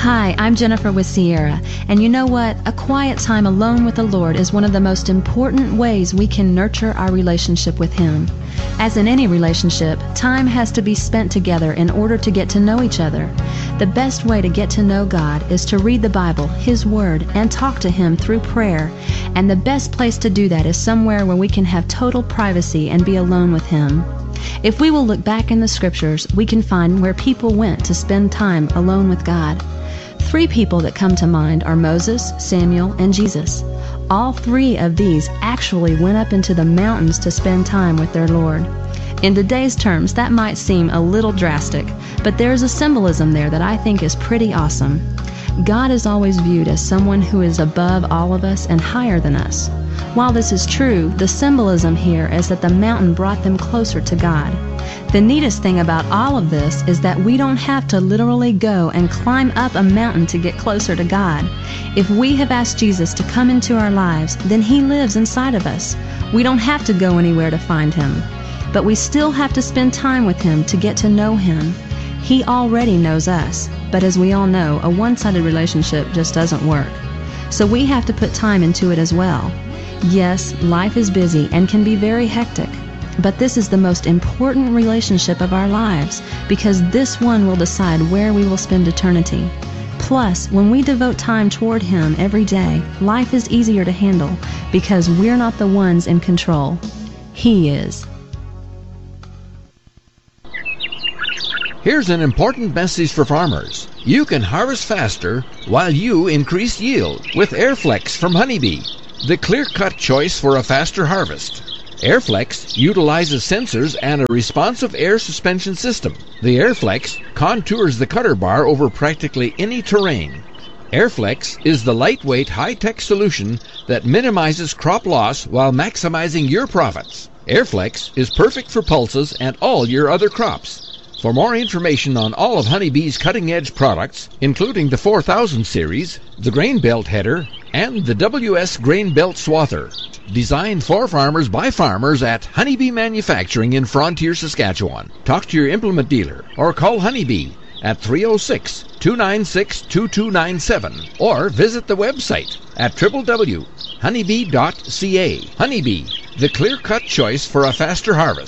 Hi, I'm Jennifer with Sierra, and you know what? A quiet time alone with the Lord is one of the most important ways we can nurture our relationship with Him. As in any relationship, time has to be spent together in order to get to know each other. The best way to get to know God is to read the Bible, His Word, and talk to Him through prayer. And the best place to do that is somewhere where we can have total privacy and be alone with Him. If we will look back in the Scriptures, we can find where people went to spend time alone with God. 3 people that come to mind are Moses, Samuel, and Jesus. All 3 of these actually went up into the mountains to spend time with their Lord. In today's terms, that might seem a little drastic, but there's a symbolism there that I think is pretty awesome. God is always viewed as someone who is above all of us and higher than us. While this is true, the symbolism here is that the mountain brought them closer to God. The neatest thing about all of this is that we don't have to literally go and climb up a mountain to get closer to God. If we have asked Jesus to come into our lives, then He lives inside of us. We don't have to go anywhere to find Him. But we still have to spend time with Him to get to know Him. He already knows us, but as we all know, a one-sided relationship just doesn't work. So we have to put time into it as well. Yes, life is busy and can be very hectic, but this is the most important relationship of our lives because this one will decide where we will spend eternity. Plus, when we devote time toward Him every day, life is easier to handle because we're not the ones in control. He is. Here's an important message for farmers. You can harvest faster while you increase yield with Airflex from Honeybee, the clear-cut choice for a faster harvest. Airflex utilizes sensors and a responsive air suspension system. The Airflex contours the cutter bar over practically any terrain. Airflex is the lightweight, high-tech solution that minimizes crop loss while maximizing your profits. Airflex is perfect for pulses and all your other crops. For more information on all of Honeybee's cutting-edge products, including the 4000 series, the Grain Belt Header, and the WS Grain Belt Swather, designed for farmers by farmers at Honeybee Manufacturing in Frontier, Saskatchewan. Talk to your implement dealer or call Honeybee at 306-296-2297 or visit the website at www.honeybee.ca. Honeybee, the clear-cut choice for a faster harvest.